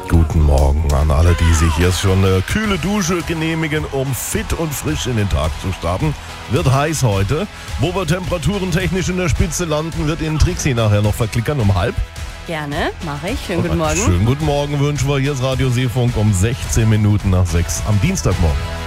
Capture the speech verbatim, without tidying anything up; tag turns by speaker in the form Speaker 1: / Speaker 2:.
Speaker 1: Guten Morgen an alle, die sich jetzt schon eine kühle Dusche genehmigen, um fit und frisch in den Tag zu starten. Wird heiß heute. Wo wir Temperaturen technisch in der Spitze landen, wird Ihnen Trixie nachher noch verklickern um halb.
Speaker 2: Gerne, mache ich. Schönen guten Morgen.
Speaker 1: Schönen guten Morgen wünschen wir. Hier ist Radio Seefunk um sechzehn Minuten nach sechs am Dienstagmorgen.